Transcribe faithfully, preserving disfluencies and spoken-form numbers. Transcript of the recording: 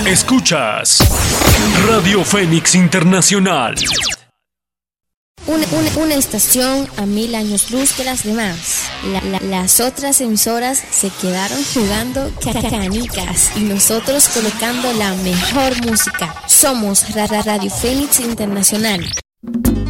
Escuchas Radio Fénix Internacional. Una, una, una estación a mil años luz de las demás. La, la, las otras emisoras se quedaron jugando canicas y nosotros colocando la mejor música. Somos Radio Fénix Internacional.